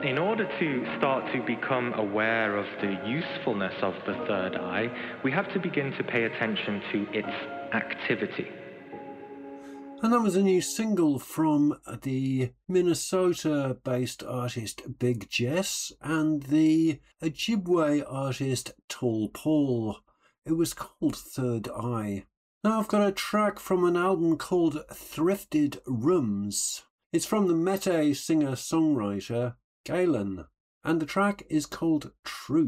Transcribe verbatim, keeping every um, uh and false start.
In order to start to become aware of the usefulness of the third eye, we have to begin to pay attention to its activity. And that was a new single from the Minnesota-based artist Big Jess and the Ojibwe artist Tall Paul. It was called Third Eye. Now I've got a track from an album called Thrifted Rooms. It's from the Métis singer-songwriter Galen, and the track is called Truth.